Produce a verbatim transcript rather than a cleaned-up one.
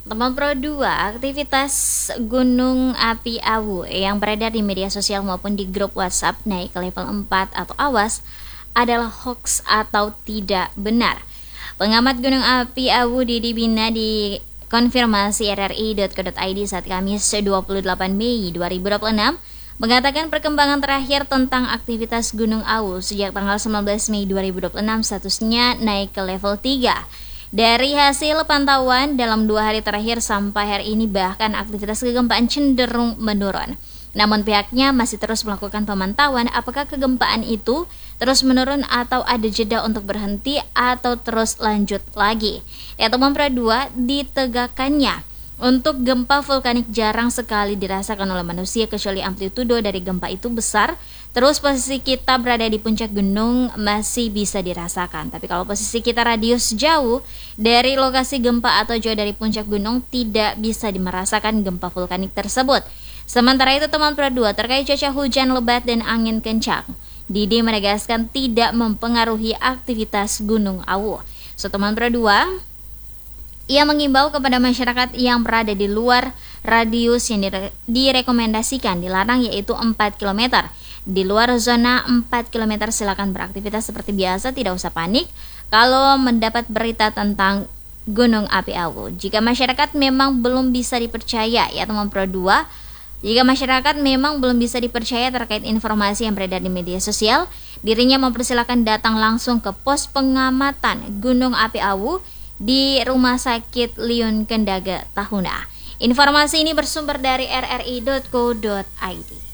Teman Pro dua, aktivitas Gunung Api Awu yang beredar di media sosial maupun di grup WhatsApp naik ke level empat atau awas adalah hoax atau tidak benar. Pengamat Gunung Api Awu Didi Bina di konfirmasi r r i titik co titik i d saat Kamis dua puluh delapan Mei dua ribu dua puluh enam mengatakan perkembangan terakhir tentang aktivitas Gunung Awu sejak tanggal sembilan belas Mei dua ribu dua puluh enam statusnya naik ke level tiga. Dari hasil pantauan dalam dua hari terakhir sampai hari ini bahkan aktivitas kegempaan cenderung menurun. Namun pihaknya masih terus melakukan pemantauan apakah kegempaan itu terus menurun atau ada jeda untuk berhenti atau terus lanjut lagi. Ya, teman Pro dua ditegakkannya untuk gempa vulkanik jarang sekali dirasakan oleh manusia kecuali amplitudo dari gempa itu besar. Terus posisi kita berada di puncak gunung masih bisa dirasakan. Tapi kalau posisi kita radius jauh dari lokasi gempa atau jauh dari puncak gunung tidak bisa dimerasakan gempa vulkanik tersebut. Sementara itu teman Pro dua terkait cuaca hujan lebat dan angin kencang, Didi menegaskan tidak mempengaruhi aktivitas Gunung Awu. So teman Pro dua, ia mengimbau kepada masyarakat yang berada di luar radius yang dire- direkomendasikan dilarang yaitu empat kilometer. Di luar zona empat kilometer silakan beraktivitas seperti biasa, tidak usah panik kalau mendapat berita tentang Gunung Api Awu. Jika masyarakat memang belum bisa dipercaya, ya teman Pro dua, jika masyarakat memang belum bisa dipercaya terkait informasi yang beredar di media sosial, dirinya mempersilahkan datang langsung ke pos pengamatan Gunung Api Awu di Rumah Sakit Liun Kendaga Tahuna. Informasi ini bersumber dari r r i titik co titik i d.